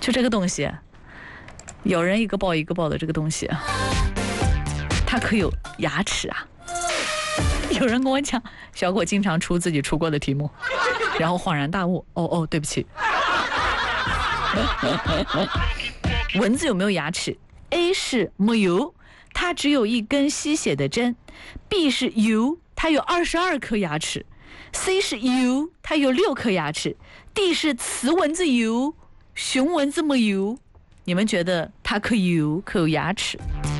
就这个东西，有人一个抱一个抱的这个东西，它可有牙齿啊。有人跟我讲，小果经常出自己出过的题目，然后恍然大悟，哦，对不起。蚊子有没有牙齿 ？A 是没有，它只有一根吸血的针。B 是有，它有22颗牙齿。C 是有，它有6颗牙齿。D 是雌蚊子有，雄蚊子没有。你们觉得它可有牙齿？